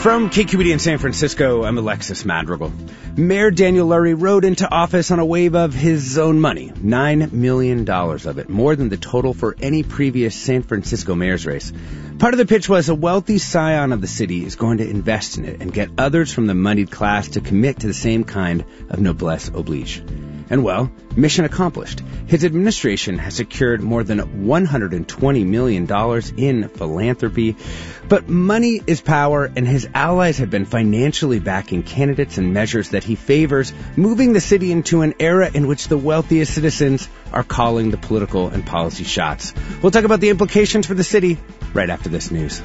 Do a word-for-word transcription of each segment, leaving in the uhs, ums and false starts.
From K Q B D in San Francisco, I'm Alexis Madrigal. Mayor Daniel Lurie rode into office on a wave of his own money, nine million dollars of it, more than the total for any previous San Francisco mayor's race. Part of the pitch was a wealthy scion of the city is going to invest in it and get others from the moneyed class to commit to the same kind of noblesse oblige. And well, mission accomplished. His administration has secured more than one hundred twenty million dollars in philanthropy. But money is power, and his allies have been financially backing candidates and measures that he favors, moving the city into an era in which the wealthiest citizens are calling the political and policy shots. We'll talk about the implications for the city right after this news.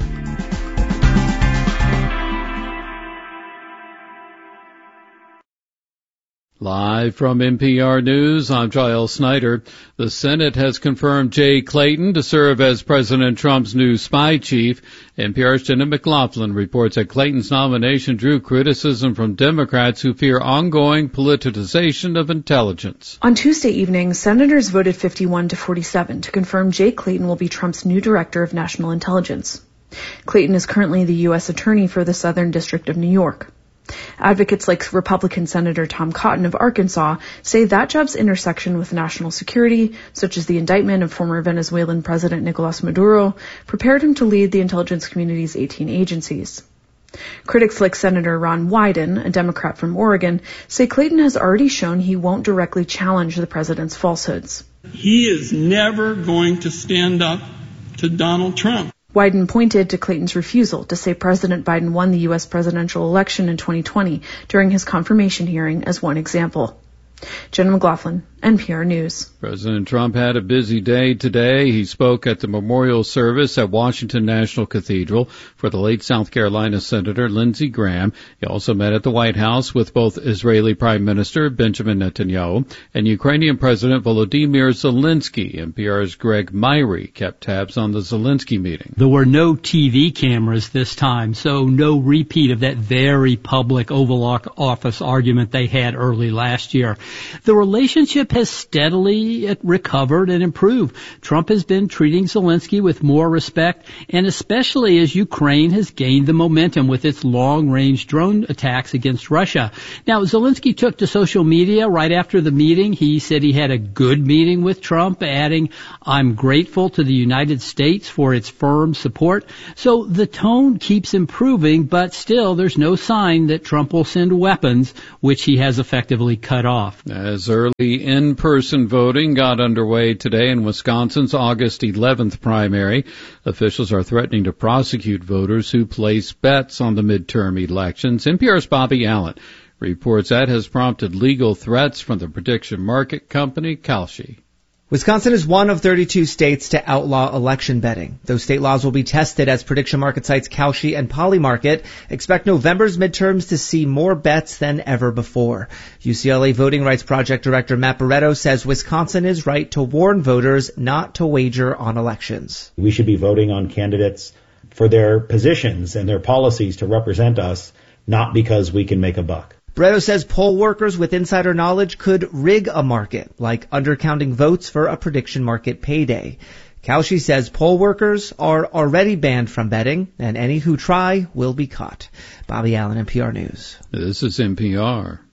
Live from N P R News, I'm Giles Snyder. The Senate has confirmed Jay Clayton to serve as President Trump's new spy chief. N P R's Jenna McLaughlin reports that Clayton's nomination drew criticism from Democrats who fear ongoing politicization of intelligence. On Tuesday evening, senators voted fifty-one to forty-seven to confirm Jay Clayton will be Trump's new director of national intelligence. Clayton is currently the U S attorney for the Southern District of New York. Advocates like Republican Senator Tom Cotton of Arkansas say that job's intersection with national security, such as the indictment of former Venezuelan President Nicolas Maduro, prepared him to lead the intelligence community's eighteen agencies. Critics like Senator Ron Wyden, a Democrat from Oregon, say Clayton has already shown he won't directly challenge the president's falsehoods. He is never going to stand up to Donald Trump. Wyden pointed to Clayton's refusal to say President Biden won the U S presidential election in twenty twenty during his confirmation hearing as one example. Jenna McLaughlin, N P R News. President Trump had a busy day today. He spoke at the memorial service at Washington National Cathedral for the late South Carolina Senator Lindsey Graham. He also met at the White House with both Israeli Prime Minister Benjamin Netanyahu and Ukrainian President Volodymyr Zelensky. N P R's Greg Myrie kept tabs on the Zelensky meeting. There were no T V cameras this time, so no repeat of that very public Oval Office argument they had early last year. The relationship has steadily recovered and improved. Trump has been treating Zelensky with more respect, and especially as Ukraine has gained the momentum with its long-range drone attacks against Russia. Now, Zelensky took to social media right after the meeting. He said he had a good meeting with Trump, adding, "I'm grateful to the United States for its firm support." So the tone keeps improving, but still there's no sign that Trump will send weapons, which he has effectively cut off. As early in-person voting got underway today in Wisconsin's August eleventh primary, officials are threatening to prosecute voters who place bets on the midterm elections. N P R's Bobby Allen reports that has prompted legal threats from the prediction market company Kalshi. Wisconsin is one of thirty-two states to outlaw election betting. Those state laws will be tested as prediction market sites Kalshi and Polymarket expect November's midterms to see more bets than ever before. U C L A Voting Rights Project Director Matt Barreto says Wisconsin is right to warn voters not to wager on elections. We should be voting on candidates for their positions and their policies to represent us, not because we can make a buck. Barreto says poll workers with insider knowledge could rig a market, like undercounting votes for a prediction market payday. Kalshi says poll workers are already banned from betting, and any who try will be caught. Bobby Allen, N P R News. This is N P R.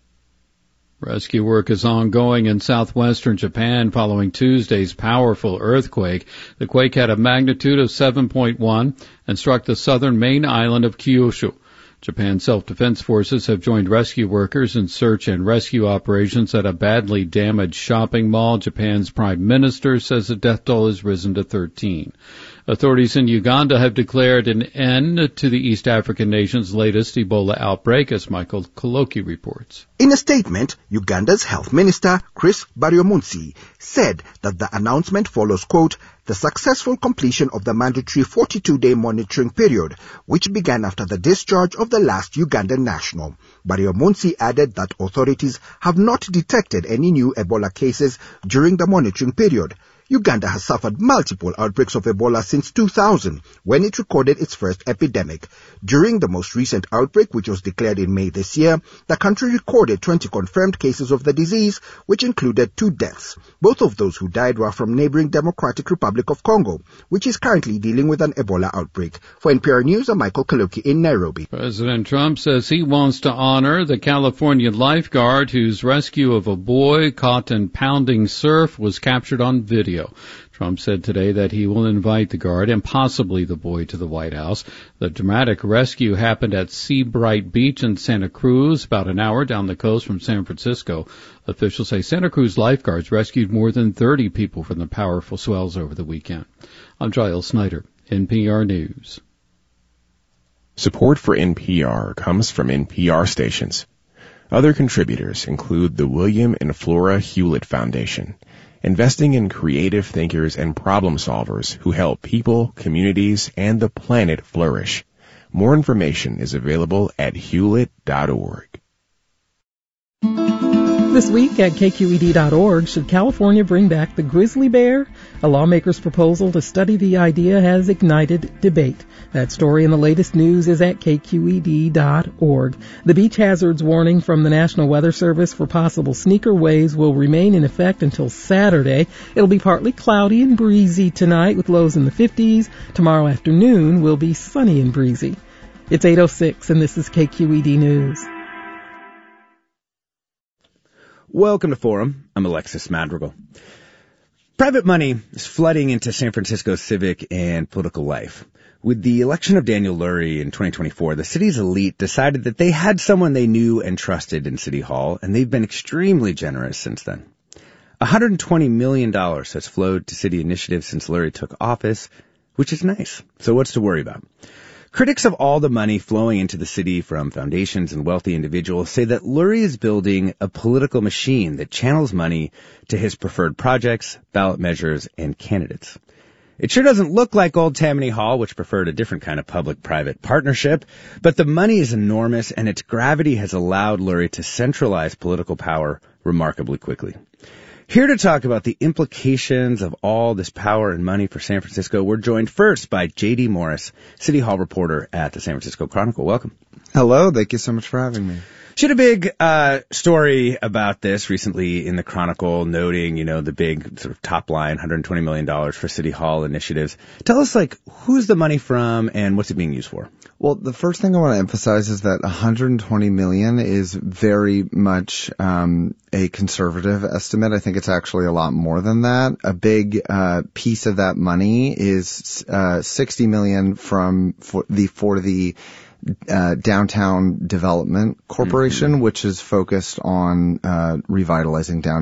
Rescue work is ongoing in southwestern Japan following Tuesday's powerful earthquake. The quake had a magnitude of seven point one and struck the southern main island of Kyushu. Japan's self-defense forces have joined rescue workers in search and rescue operations at a badly damaged shopping mall. Japan's prime minister says the death toll has risen to thirteen. Authorities in Uganda have declared an end to the East African nation's latest Ebola outbreak, as Michael Koloki reports. In a statement, Uganda's Health Minister, Chris Baryomunsi, said that the announcement follows, quote, the successful completion of the mandatory forty-two day monitoring period, which began after the discharge of the last Ugandan national. Baryomunsi added that authorities have not detected any new Ebola cases during the monitoring period. Uganda has suffered multiple outbreaks of Ebola since two thousand, when it recorded its first epidemic. During the most recent outbreak, which was declared in May this year, the country recorded twenty confirmed cases of the disease, which included two deaths. Both of those who died were from neighboring Democratic Republic of Congo, which is currently dealing with an Ebola outbreak. For N P R News, I'm Michael Kaluki in Nairobi. President Trump says he wants to honor the California lifeguard whose rescue of a boy caught in pounding surf was captured on video. Trump said today that he will invite the guard and possibly the boy to the White House. The dramatic rescue happened at Seabright Beach in Santa Cruz, about an hour down the coast from San Francisco. Officials say Santa Cruz lifeguards rescued more than thirty people from the powerful swells over the weekend. I'm Giles Snyder, N P R News. Support for N P R comes from N P R stations. Other contributors include the William and Flora Hewlett Foundation, investing in creative thinkers and problem solvers who help people, communities, and the planet flourish. More information is available at hewlett dot org. This week at K Q E D dot org, should California bring back the grizzly bear? A lawmaker's proposal to study the idea has ignited debate. That story and the latest news is at K Q E D dot org. The beach hazards warning from the National Weather Service for possible sneaker waves will remain in effect until Saturday. It'll be partly cloudy and breezy tonight with lows in the fifties. Tomorrow afternoon will be sunny and breezy. It's eight oh six and this is K Q E D News. Welcome to Forum. I'm Alexis Madrigal. Private money is flooding into San Francisco's civic and political life. With the election of Daniel Lurie in twenty twenty-four, the city's elite decided that they had someone they knew and trusted in City Hall, and they've been extremely generous since then. one hundred twenty million dollars has flowed to city initiatives since Lurie took office, which is nice. So what's to worry about? Critics of all the money flowing into the city from foundations and wealthy individuals say that Lurie is building a political machine that channels money to his preferred projects, ballot measures, and candidates. It sure doesn't look like old Tammany Hall, which preferred a different kind of public-private partnership, but the money is enormous and its gravity has allowed Lurie to centralize political power remarkably quickly. Here to talk about the implications of all this power and money for San Francisco, we're joined first by J D Morris, City Hall reporter at the San Francisco Chronicle. Welcome. Hello. Thank you so much for having me. She had a big uh story about this recently in the Chronicle, noting, you know, the big sort of top line, one hundred twenty million dollars for City Hall initiatives. Tell us, like, who's the money from and what's it being used for? Well, the first thing I want to emphasize is that one hundred twenty million dollars is very much um a conservative estimate. I think it's actually a lot more than that. A big uh piece of that money is uh sixty million dollars from for the for the Uh, Downtown Development Corporation, mm-hmm. which is focused on uh, revitalizing downtown.